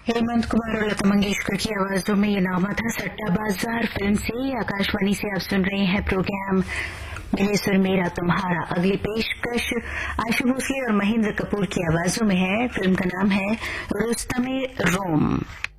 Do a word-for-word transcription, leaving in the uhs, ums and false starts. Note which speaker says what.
Speaker 1: हेमंत कुमार और लता मंगेशकर की आवाजों में ये नामा था सट्टा बाजार फिल्म से। आकाशवाणी से आप सुन रहे हैं प्रोग्राम मेरे सुर मेरा तुम्हारा। अगली पेशकश आशु भोसले और महेंद्र कपूर की आवाजों में है। फिल्म का नाम है रुस्तमे रोम।